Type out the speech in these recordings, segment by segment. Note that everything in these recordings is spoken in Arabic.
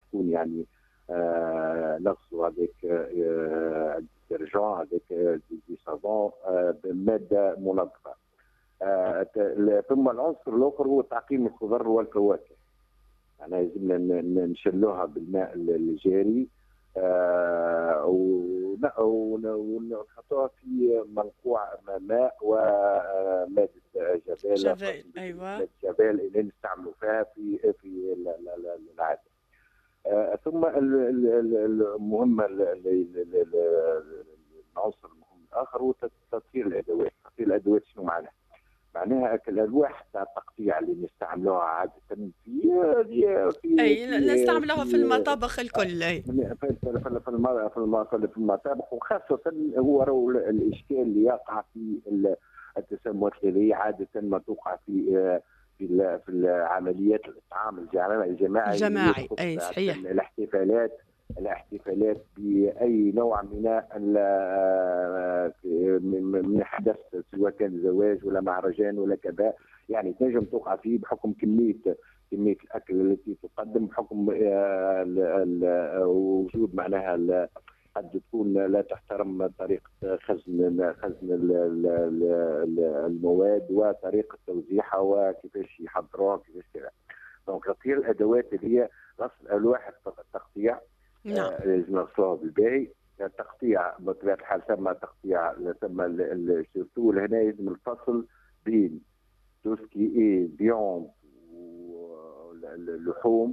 تكون يعني نغسلوا هذاك الديترجون هذاك دي سافون بماده منظفه. ثم العنصر الاخر هو تعقيم الخضر والفواكه. يعني لازمنا نشلوها بالماء الجاري ونحطوها في منقوع ماء وماده جبال. ايوه. جبال اللي نستعملوا فيها في العاده. ثم المهم العنصر المهم الاخر هو تطهير الادوات. تطهير الادوات شنو معناها؟ معناها الالواح تاع التقطيع اللي نستعملوها عاده اي نستعملوها في المطابخ الكل. اي في المطابخ، وخاصه هو الاشكال اللي يقع في التسممات الغذائيه عاده ما توقع في العمليات الاطعام الجماعي. اي صحيح. الاحتفالات باي نوع من حدث، سواء كان زواج ولا مهرجان ولا كذا، يعني تنجم توقع فيه بحكم كميه الاكل التي تقدم، بحكم وجود معناها قد تكون لا تحترم طريقه خزن المواد وطريقه توزيعها وكيفاش يحضروها كيفاش كذا. دونك تطهير الادوات اللي هي غسل الواح التقطيع لازم نغسلوها بالباهي. التقطيع بطبيعه الحال ثم تقطيع ثم سورتو هنا لازم الفصل بين توسكي اي فيوند اللحوم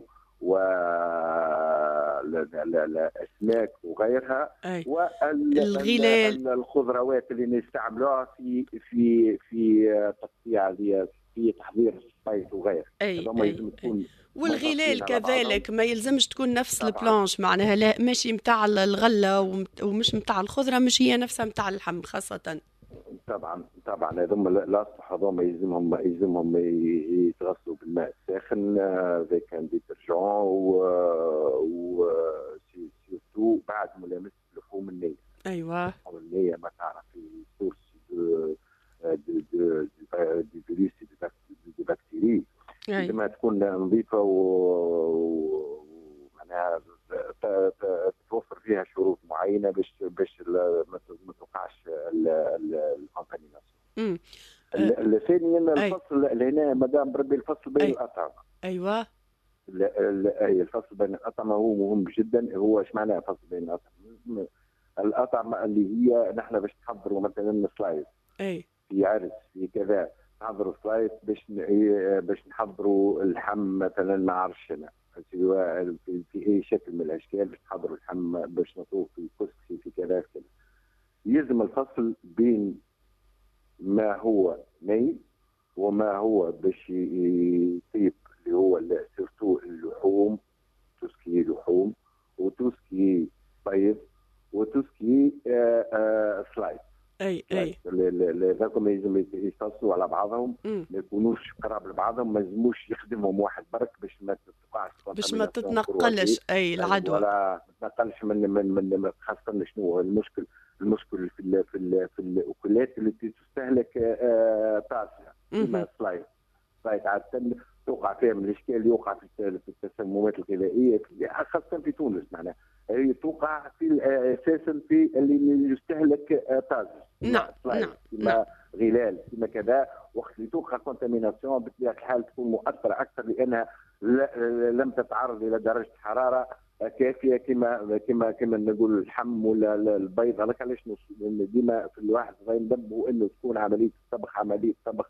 والاسماك وغيرها، والخضروات اللي نستعملوها في تقطيع في تحضير السبايس وغيره. لازم تكون والغلال كذلك ما يلزمش تكون نفس البلانش، معناها لا ماشي متاع الغله ومش متاع الخضره، مش هي نفسها متاع اللحم خاصه. طبعا هذوما الاصبح هذوما يلزمهم يتغسلوا بالماء الساخن اذا كان ديترجون و سيرتو بعد ملامسه لحوم النية. ايوه النية ما تعرف سورس دو فيروس دو بكتيري، لازم تكون نظيفه ومعناها توفر فيها شروط معينه باش ما توقعش الكونتاميناسيون. ثانيا الفصل هنا مدام بربي الفصل بين الاطعمه. ايوه الفصل بين الاطعمه هو مهم جدا. هو ايش معناه الفصل بين الاطعمه؟ الاطعمه اللي هي نحن باش نحضروا مثلا سلايس في عرس في كذا، نحضروا سلايس باش نحضروا اللحم مثلا ما عرفش انا في اي شكل من الاشكال، باش نحضروا اللحم باش نطوف في كسكسي في كذا كذا. يلزم الفصل بين ما هو ني وما هو باش يطيب، اللي هو سيرتو اللحوم، توسكي لحوم وتوسكي بيض وتوسكي سلايس. هذاكم لازم يتصلوا على بعضهم، ما يكونوش قراب لبعضهم، ما لازموش يخدمهم واحد برك باش ما تتوقعش باش ما تتنقلش العدوى، ولا ما تتنقلش من خاصه شنو المشكل في الاكلات التي تستهلك طازجه كما سلايس عاده توقع فيها من الاشكال اللي يوقع في التسممات الغذائيه خاصه في تونس. معناها هي توقع في اساسا في اللي يستهلك طازج كما غلال كما كذا، وقت اللي توقع كونتاميناسيون بطبيعه الحال تكون مؤثره اكثر لانها لم تتعرض الى درجه حراره كافيه كما نقول اللحم ولا البيض. هذاك علاش ديما في الواحد ينبه انه تكون عمليه طبخ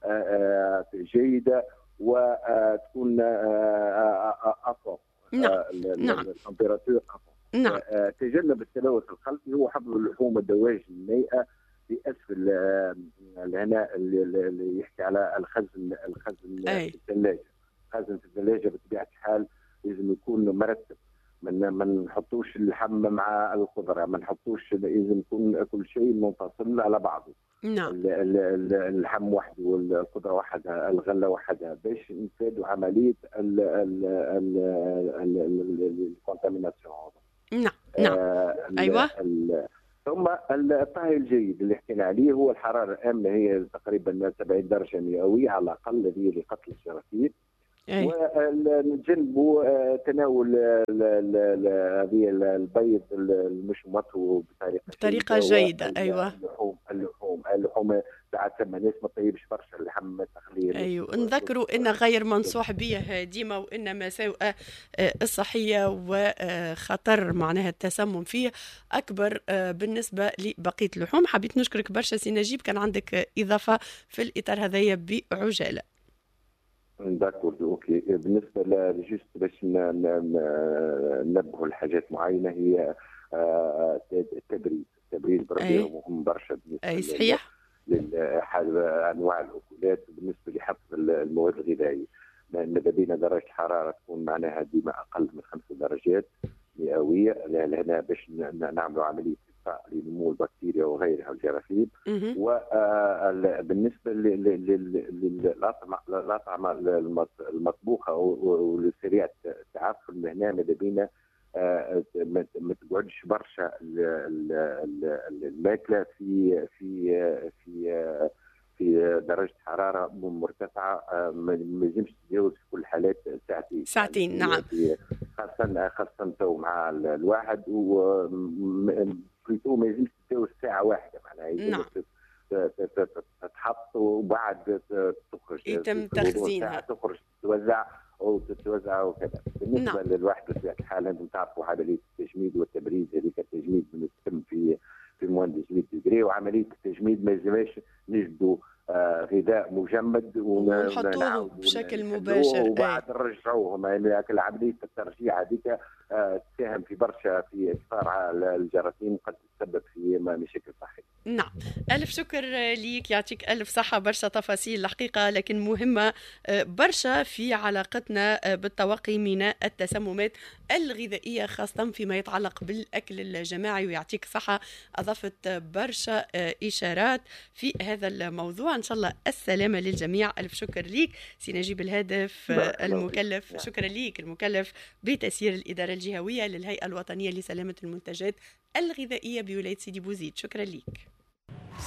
جيده وتكون اقوى. التمبيراتور اقوى. تجنب التلوث الخلطي هو حفظ اللحوم الدواجن النيئه في اسفل هنا اللي يحكي على الخزن في الثلاجه. الخزن في الثلاجه بطبيعه الحال لازم يكون مرتب، ما نحطوش اللحم مع الخضره، ما نحطوش، لازم يكون كل شيء منفصل على بعضه. اللحم وحده والخضره وحدها، الغله وحدها، باش نفادوا عمليه الكونتاميناسيون. ايوه. ثم الطهي الجيد اللي حكينا عليه هو الحراره الامنه، هي تقريبا 70 درجه مئويه على الاقل، هي لقتل الجراثيم. ونتجنبوا تناول هذه البيض المشمط بطريقه جيده. ايوه، اللحوم ساعات ثم ناس ما طيبش برشا اللحم تخليه. ايوه، نذكروا ان غير منصوح به ديما، وان مساوئ الصحيه وخطر معناها التسمم فيه اكبر بالنسبه لبقيه اللحوم. حبيت نشكرك برشا سي نجيب، كان عندك اضافه في الاطار هذايا بعجاله. داكور اوكي. بالنسبه لجست باش ننبهوا لحاجات معينه، هي التبريد بربيهم مهم برشا بالنسبه صحيح انواع الاكلات. بالنسبه لحفظ المواد الغذائيه، لان لدينا درجه حراره تكون معناها ديما اقل من 5 درجات مئويه، لهنا باش نعملوا عمليه اطفاء لنمو البكتيريا وغيرها والجراثيم. وبالنسبه للاطعمه المطبوخه والسريعه التعفن، هنا ماذا بينا ما تقعدش برشا الماكله في درجه حراره مرتفعه، ما يلزمش تتجاوز في كل الحالات ساعتين. يعني نعم، خاصه تو مع الواحد، وبليتو ما يلزمش تتجاوز ساعه واحده، معناها نعم تتحط وبعد تخرج، يتم تخزينها، تخرج تتوزع وكذا. بالنسبه للواحد بطبيعه الحال لازم تعرفوا عمليه التجميد والتبريد. هذيك التجميد تتم في مواد جليد ديجري، وعمليه التجميد ما يلزمش نجدوا غذاء مجمد ونحطوه بشكل مباشر وبعد نرجعوهم. يعني عمليه الترجيع هذيك تساهم في برشا في اكثار الجراثيم، وقد تسبب في مشاكل صحيه. نعم، ألف شكر ليك، يعطيك ألف صحة. برشا تفاصيل الحقيقة، لكن مهمة برشا في علاقتنا بالتوقي من التسممات الغذائية، خاصة فيما يتعلق بالأكل الجماعي. ويعطيك صحة، أضفت برشا إشارات في هذا الموضوع. إن شاء الله السلامة للجميع. ألف شكر ليك سي نجيب الهادف المكلف، شكرا ليك، المكلف بتسيير الإدارة الجهوية للهيئة الوطنية لسلامة المنتجات الغذائية بولاية سيدي بوزيد. شكرا ليك.